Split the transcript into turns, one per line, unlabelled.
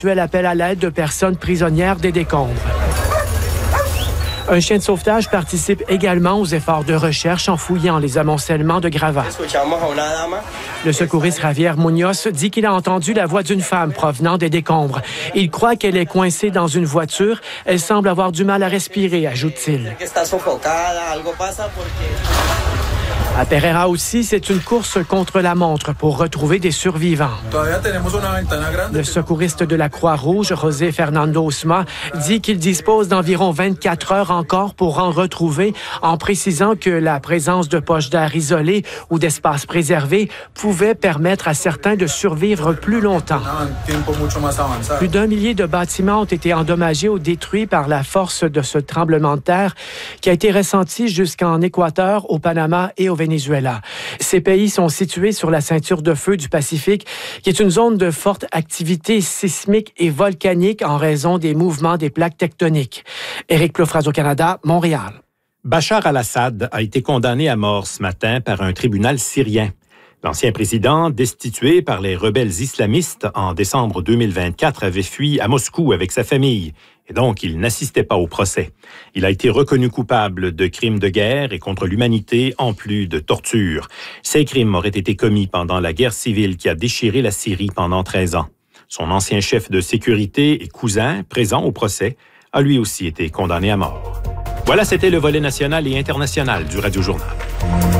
Elle appelle à l'aide de personnes prisonnières des décombres. Un chien de sauvetage participe également aux efforts de recherche en fouillant les amoncellements de gravats. Le secouriste Javier Munoz dit qu'il a entendu la voix d'une femme provenant des décombres. Il croit qu'elle est coincée dans une voiture. Elle semble avoir du mal à respirer, ajoute-t-il. À Pereira aussi, c'est une course contre la montre pour retrouver des survivants. Le secouriste de la Croix-Rouge, José Fernando Osma, dit qu'il dispose d'environ 24 heures encore pour en retrouver, en précisant que la présence de poches d'air isolées ou d'espaces préservés pouvait permettre à certains de survivre plus longtemps. Plus d'1 millier de bâtiments ont été endommagés ou détruits par la force de ce tremblement de terre qui a été ressenti jusqu'en Équateur, au Panama et au Venezuela. Ces pays sont situés sur la ceinture de feu du Pacifique, qui est une zone de forte activité sismique et volcanique en raison des mouvements des plaques tectoniques. Éric Plouffe, Radio-Canada, Montréal.
Bachar al-Assad a été condamné à mort ce matin par un tribunal syrien. L'ancien président, destitué par les rebelles islamistes en décembre 2024, avait fui à Moscou avec sa famille. Et donc, il n'assistait pas au procès. Il a été reconnu coupable de crimes de guerre et contre l'humanité, en plus de torture. Ces crimes auraient été commis pendant la guerre civile qui a déchiré la Syrie pendant 13 ans. Son ancien chef de sécurité et cousin, présent au procès, a lui aussi été condamné à mort. Voilà, c'était le volet national et international du Radio Journal.